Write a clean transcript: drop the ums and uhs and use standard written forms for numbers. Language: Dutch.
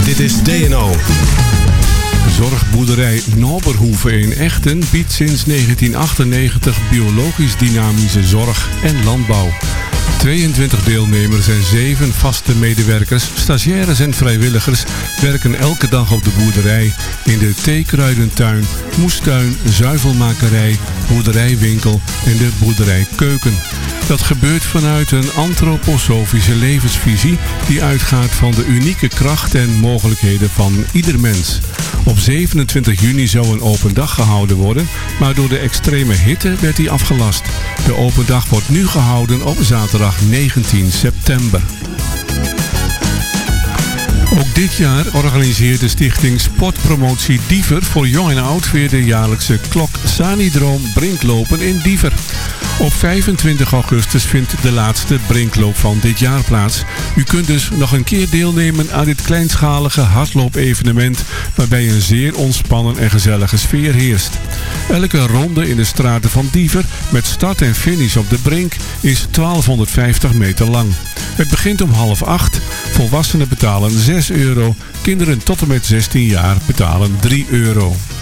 Dit is DNO. Zorgboerderij Noberhoeve in Echten biedt sinds 1998 biologisch dynamische zorg en landbouw. 22 deelnemers en 7 vaste medewerkers, stagiaires en vrijwilligers werken elke dag op de boerderij in de theekruidentuin, moestuin, zuivelmakerij, boerderijwinkel en de boerderijkeuken. Dat gebeurt vanuit een antroposofische levensvisie die uitgaat van de unieke kracht en mogelijkheden van ieder mens. Op 27 juni zou een open dag gehouden worden, maar door de extreme hitte werd die afgelast. De open dag wordt nu gehouden op zaterdag 19 september. Ook dit jaar organiseert de stichting Sportpromotie Diever voor jong en oud weer de jaarlijkse Klok Sanidroom Brinklopen in Diever. Op 25 augustus vindt de laatste brinkloop van dit jaar plaats. U kunt dus nog een keer deelnemen aan dit kleinschalige hardloopevenement waarbij een zeer ontspannen en gezellige sfeer heerst. Elke ronde in de straten van Diever met start en finish op de brink is 1250 meter lang. Het begint om 7:30. Volwassenen betalen €6. Kinderen tot en met 16 jaar betalen €3.